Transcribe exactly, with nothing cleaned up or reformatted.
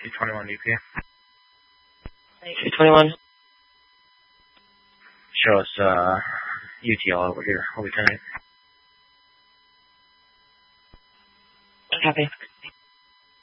two twenty-one D P. two twenty-one. Show us uh, U T L over here, Lieutenant. Copy.